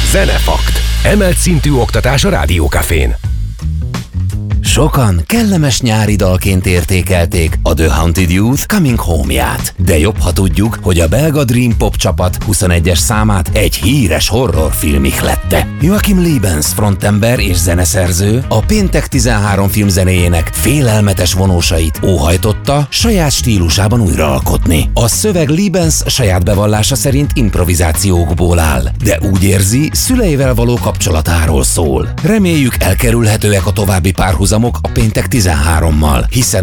Zenefakt. Emelt szintű oktatás a Rádiókafén. Sokan kellemes nyári dalként értékelték a The Haunted Youth Coming Home-ját. De jobb, ha tudjuk, hogy a belga Dream Pop csapat 21-es számát egy híres horrorfilm ihlette. Joachim Liebens frontember és zeneszerző a Péntek 13 filmzenéjének félelmetes vonósait óhajtotta saját stílusában újraalkotni. A szöveg Liebens saját bevallása szerint improvizációkból áll, de úgy érzi, szüleivel való kapcsolatáról szól. Reméljük elkerülhetőek a további párhuzamok a Péntek 13-mal, hiszen